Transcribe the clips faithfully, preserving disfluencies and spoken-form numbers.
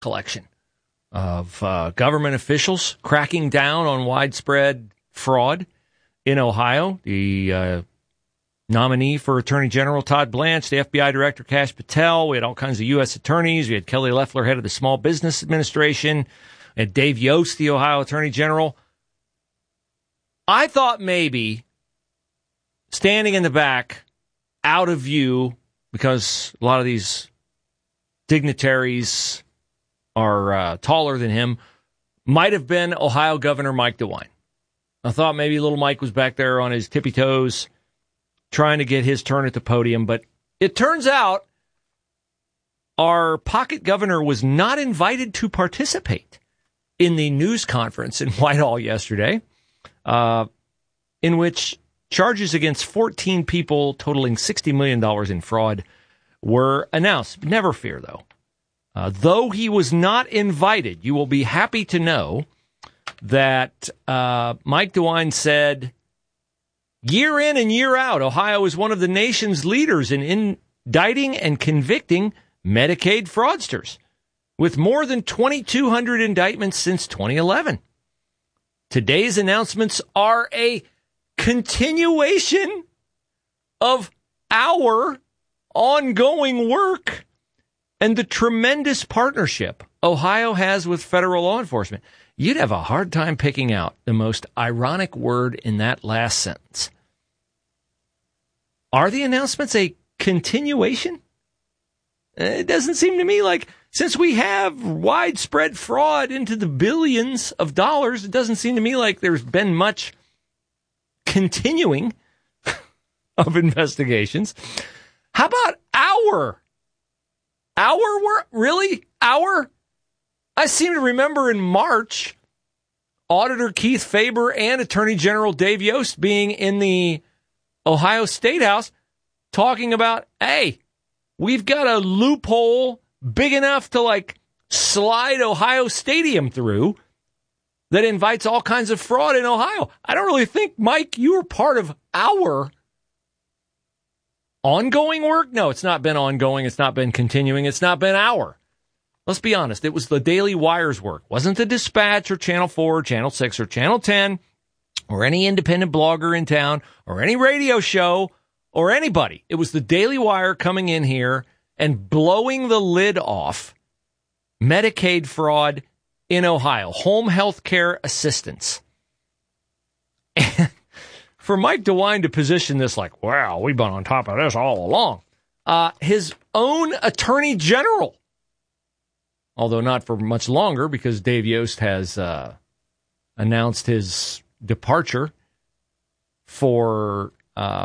collection of uh, government officials cracking down on widespread fraud in Ohio. The uh, nominee for Attorney General Todd Blanche, the F B I Director Kash Patel. We had all kinds of U S attorneys. We had Kelly Loeffler, head of the Small Business Administration, and Dave Yost, the Ohio Attorney General. I thought maybe standing in the back, out of view, because a lot of these dignitaries are uh, taller than him, might have been Ohio Governor Mike DeWine. I thought maybe little Mike was back there on his tippy toes trying to get his turn at the podium, but it turns out our pocket governor was not invited to participate in the news conference in Whitehall yesterday, uh, in which charges against fourteen people totaling sixty million dollars in fraud were announced. Never fear, though. Uh, though he was not invited, you will be happy to know that uh, Mike DeWine said, year in and year out, Ohio is one of the nation's leaders in indicting and convicting Medicaid fraudsters, with more than twenty-two hundred indictments since twenty eleven. Today's announcements are a continuation of our ongoing work and the tremendous partnership Ohio has with federal law enforcement. You'd have a hard time picking out the most ironic word in that last sentence. Are the announcements a continuation? It doesn't seem to me like, since we have widespread fraud into the billions of dollars, it doesn't seem to me like there's been much continuing of investigations. How about our? Our work? Really? Our? I seem to remember in March, Auditor Keith Faber and Attorney General Dave Yost being in the Ohio State House talking about, hey, we've got a loophole big enough to, like, slide Ohio Stadium through that invites all kinds of fraud in Ohio. I don't really think, Mike, you were part of our ongoing work. No, it's not been ongoing. It's not been continuing. It's not been our. Let's be honest. It was the Daily Wire's work. It wasn't the Dispatch or Channel four or Channel six or Channel ten or any independent blogger in town or any radio show or anybody. It was the Daily Wire coming in here and blowing the lid off Medicaid fraud in Ohio, home health care assistance. And for Mike DeWine to position this like, wow, we've been on top of this all along. Uh, his own attorney general, although not for much longer because Dave Yost has uh, announced his departure for, uh,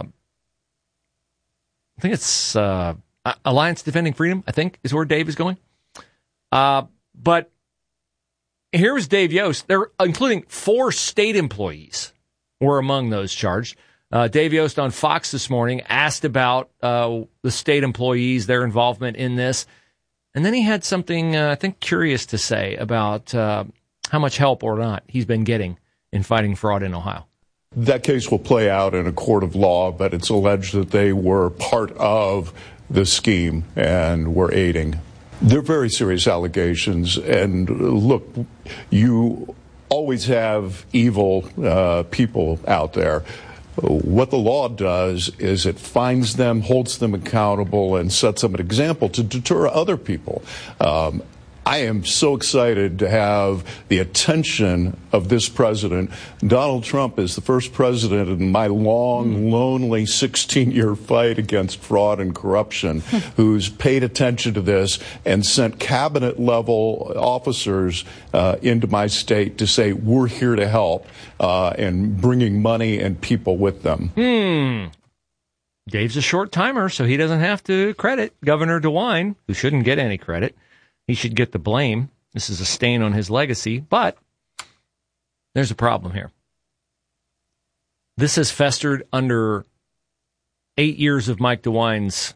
I think it's uh, Alliance Defending Freedom, I think is where Dave is going. Uh, but here was Dave Yost. They're including four state employees were among those charged. Uh, Dave Yost on Fox this morning asked about uh, the state employees, their involvement in this. And then he had something, uh, I think, curious to say about uh, how much help or not he's been getting in fighting fraud in Ohio. That case will play out in a court of law, but it's alleged that they were part of the scheme and were aiding. They're very serious allegations. And look, you always have evil uh, people out there. What the law does is it finds them, holds them accountable, and sets them an example to deter other people. Um, I am so excited to have the attention of this president. Donald Trump is the first president in my long, lonely sixteen-year fight against fraud and corruption who's paid attention to this and sent cabinet-level officers uh, into my state to say, we're here to help, uh, and bringing money and people with them. Hmm. Dave's a short timer, so he doesn't have to credit Governor DeWine, who shouldn't get any credit. He should get the blame. This is a stain on his legacy, but there's a problem here. This has festered under eight years of Mike DeWine's,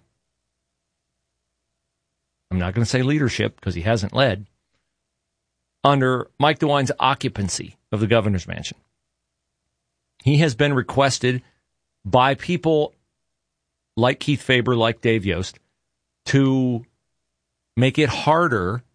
I'm not going to say leadership because he hasn't led, under Mike DeWine's occupancy of the governor's mansion. He has been requested by people like Keith Faber, like Dave Yost, to make it harder